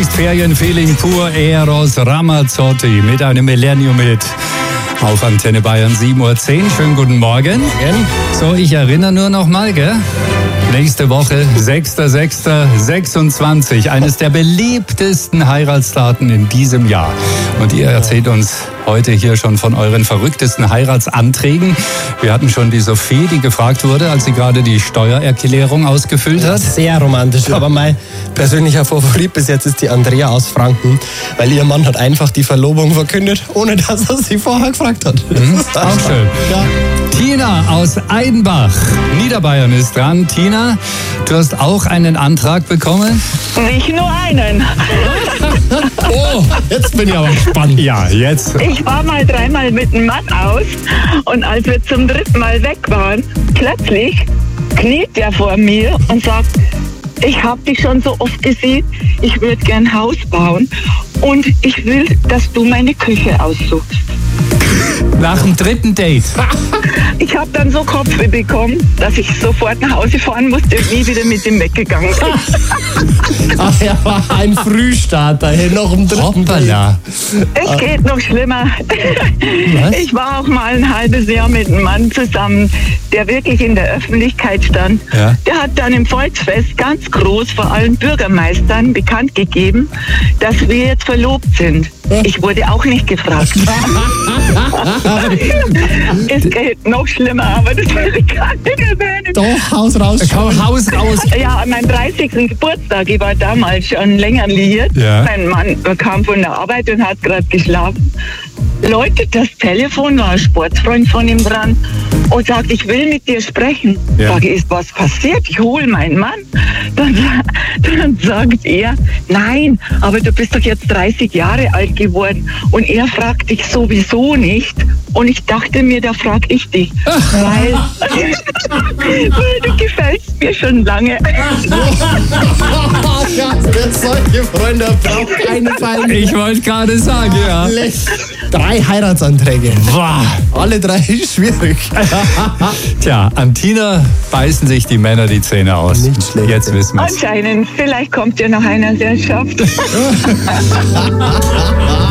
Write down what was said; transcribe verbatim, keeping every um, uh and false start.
ist Ferienfeeling pur. Eros Ramazzotti mit einem Millennium-Hit. Auf Antenne Bayern sieben Uhr zehn. Schönen guten Morgen. Morgen. So, ich erinnere nur noch mal, gell? Nächste Woche, sechster sechster sechsundzwanzig. Eines der beliebtesten Heiratsdaten in diesem Jahr. Und ihr erzählt uns heute hier schon von euren verrücktesten Heiratsanträgen. Wir hatten schon die Sophie, die gefragt wurde, als sie gerade die Steuererklärung ausgefüllt hat. Sehr romantisch, aber mein persönlicher Favorit bis jetzt ist die Andrea aus Franken, weil ihr Mann hat einfach die Verlobung verkündet, ohne dass er sie vorher gefragt hat. Mhm, auch schön. Ja. Tina aus Eidenbach, Niederbayern ist dran. Tina, du hast auch einen Antrag bekommen? Nicht nur einen. Oh, jetzt bin ich aber gespannt. Ja, jetzt. Ich war mal dreimal mit dem Mann aus und als wir zum dritten Mal weg waren, plötzlich kniet er vor mir und sagt, ich habe dich schon so oft gesehen, ich würde gern ein Haus bauen und ich will, dass du meine Küche aussuchst. Nach dem dritten Date. Ich habe dann so Kopfweh bekommen, dass ich sofort nach Hause fahren musste und nie wieder mit ihm weggegangen bin. Ach, er war ein Frühstarter, hier noch im dritten Hoppala. Es geht noch schlimmer. Was? Ich war auch mal ein halbes Jahr mit einem Mann zusammen, der wirklich in der Öffentlichkeit stand. Ja. Der hat dann im Volksfest ganz groß vor allen Bürgermeistern bekannt gegeben, dass wir jetzt verlobt sind. Ich wurde auch nicht gefragt. Es geht noch schlimmer, aber das will ich gar nicht erwähnen. Doch, Haus raus. Komm, Haus raus. Ja, an meinem dreißigsten Geburtstag, ich war damals schon länger liiert. Ja. Mein Mann kam von der Arbeit und hat gerade geschlafen. Läutet das Telefon, war ein Sportfreund von ihm dran und sagt, ich will mit dir sprechen. Ja. Sage, ist was passiert? Ich hole meinen Mann. Dann, dann sagt er, nein, aber du bist doch jetzt dreißig Jahre alt geworden und er fragt dich sowieso nicht. Und ich dachte mir, da frag ich dich, weil, weil du gefällst mir schon lange. Ja, solche Freunde braucht keine Fallen. Ich wollte gerade sagen, ja. Drei Heiratsanträge. Boah. Alle drei schwierig. Tja, an Tina beißen sich die Männer die Zähne aus. Nicht schlecht. Jetzt wissen wir es. Anscheinend, vielleicht kommt ja noch einer, der es schafft.